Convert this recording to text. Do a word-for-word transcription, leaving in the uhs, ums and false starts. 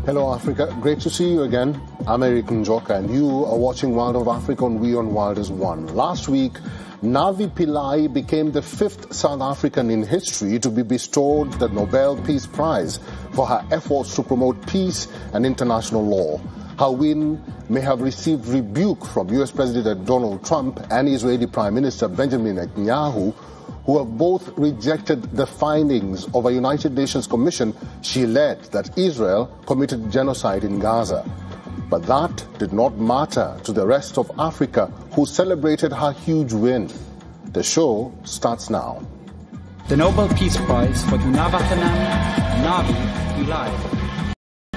Hello Africa, great to see you again. I'm Eric Njoka and you are watching World of Africa on We on World is One. Last week, Navi Pillay became the fifth South African in history to be bestowed the Nobel Peace Prize for her efforts to promote peace and international law. Her win may have received rebuke from U S President Donald Trump and Israeli Prime Minister Benjamin Netanyahu, who have both rejected the findings of a United Nations commission she led that Israel committed genocide in Gaza. But that did not matter to the rest of Africa, who celebrated her huge win. The show starts now. The Nobel Peace Prize for Navi Pillay.